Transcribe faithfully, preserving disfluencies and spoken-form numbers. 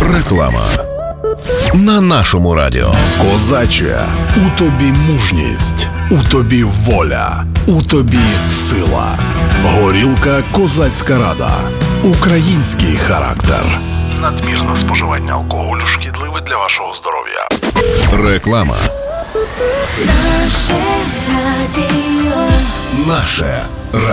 Реклама на нашому радіо. Козаче, у тобі мужність, у тобі воля, у тобі сила. Горілка «Козацька Рада». Український характер. Надмірне споживання алкоголю шкідливе для вашого здоров'я. Реклама. Наше радіо. Наше